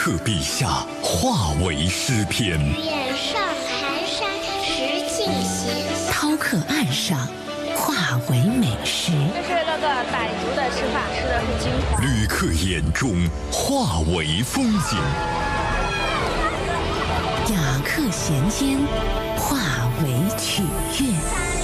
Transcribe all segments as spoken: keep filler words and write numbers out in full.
客陛下化为诗篇， 愿上寒山石径斜， 饕客岸上化为美食。 这是那个傣族的吃法，吃的是金华。 旅客眼中化为风景， 雅客衔间化为曲乐。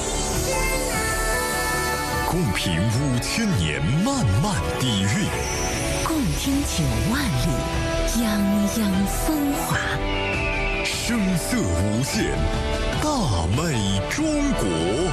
共品五千年漫漫底蕴， 共听九万里泱泱风华。 声色无限，大美中国。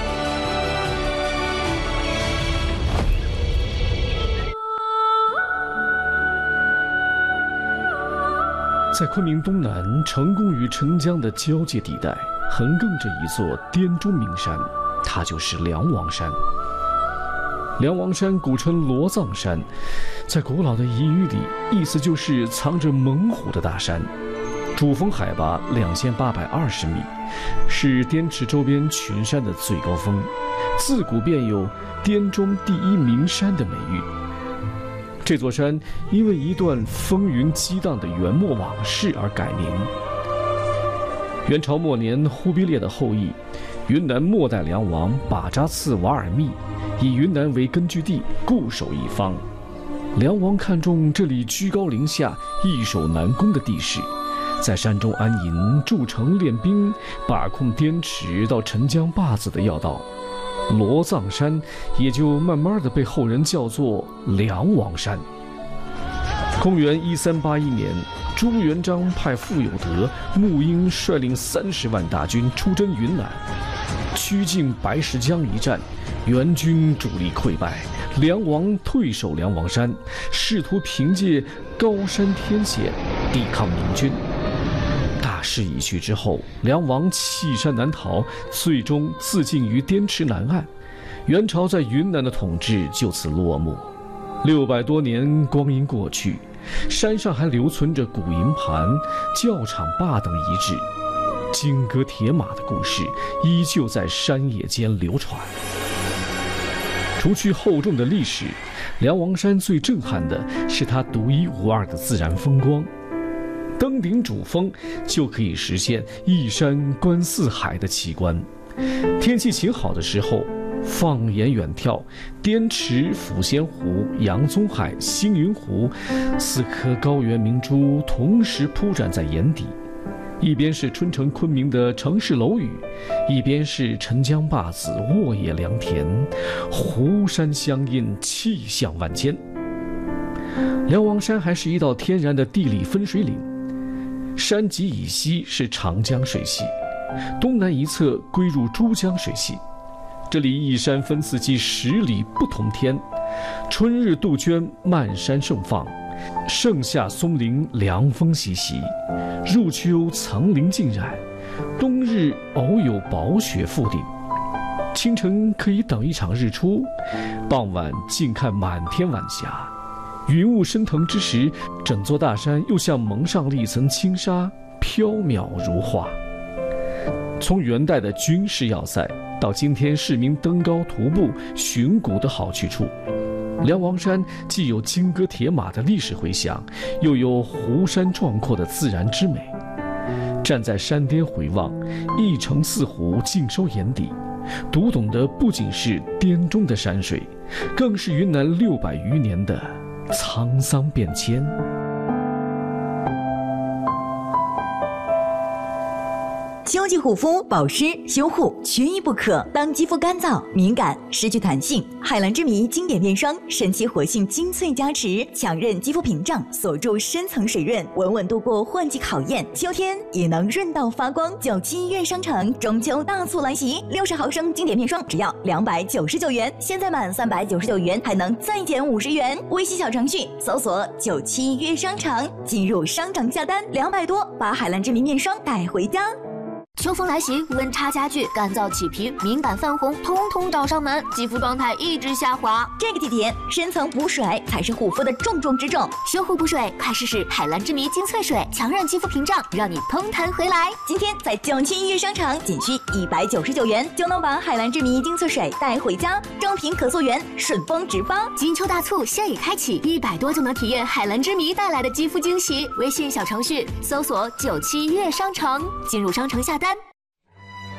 在昆明东南成功与澄江的交界地带，横亘着一座滇中名山，它就是梁王山。梁王山古称罗藏山，在古老的彝语里，意思就是藏着猛虎的大山。主峰海拔两千八百二十米，是滇池周边群山的最高峰，自古便有滇中第一名山的美誉。这座山因为一段风云激荡的元末往事而改名。元朝末年，忽必烈的后裔云南末代梁王把扎次瓦尔密以云南为根据地，固守一方。梁王看中这里居高临下、易守难攻的地势，在山中安营筑城练兵，把控滇池到澄江坝子的要道。罗藏山也就慢慢的被后人叫做梁王山。公元一三八一年，朱元璋派傅有德、沐英率领三十万大军出征云南，曲靖白石江一战，元军主力溃败，梁王退守梁王山，试图凭借高山天险抵抗明军。大势已去之后，梁王弃山难逃，最终自尽于滇池南岸。元朝在云南的统治就此落幕。六百多年光阴过去，山上还留存着古营盘、教场坝等遗址，金戈铁马的故事依旧在山野间流传。除去厚重的历史，梁王山最震撼的是它独一无二的自然风光。登顶主峰就可以实现一山观四海的奇观。天气晴好的时候，放眼远眺，滇池、抚仙湖、洋宗海、星云湖四颗高原明珠同时铺展在眼底，一边是春城昆明的城市楼宇，一边是澄江坝子沃野良田，湖山相映，气象万千。梁王山还是一道天然的地理分水岭，山脊以西是长江水系，东南一侧归入珠江水系。这里一山分四季，十里不同天。春日杜鹃漫山盛放，盛夏松林凉风习习，入秋层林尽染，冬日偶有薄雪覆顶。清晨可以等一场日出，傍晚静看满天晚霞。云雾升腾之时，整座大山又像蒙上了一层轻纱，飘渺如画。从元代的军事要塞到今天市民登高徒步寻古的好去处，梁王山既有金戈铁马的历史回响，又有湖山壮阔的自然之美。站在山巅回望，一城四湖尽收眼底，读懂的不仅是滇中的山水，更是云南六百余年的沧桑变迁。 秋季护肤、保湿、修护缺一不可。当肌肤干燥、敏感、失去弹性，海蓝之谜经典面霜神奇活性精粹加持，强韧肌肤屏障，锁住深层水润，稳稳度过换季考验。秋天也能润到发光。九七月商城中秋大促来袭，六十毫升经典面霜只要两百九十九元，现在满三百九十九元还能再减五十元。微信小程序搜索九七月商城，进入商城下单两百多，把海蓝之谜面霜带回家。 秋风来袭，温差加剧，干燥起皮、敏感泛红，通通找上门，肌肤状态一直下滑。 这个季节，深层补水才是护肤的重中之重。 修护补水，快试试海蓝之谜精粹水，强韧肌肤屏障，让你通弹回来。 今天在九七医院商场，仅需一百九十九元就能把海蓝之谜精粹水带回家，正品可溯源，顺丰直发。 金秋大促现已开启，一百多就能体验海蓝之谜带来的肌肤惊喜。微信小程序搜索九七医院商城，进入商城下单。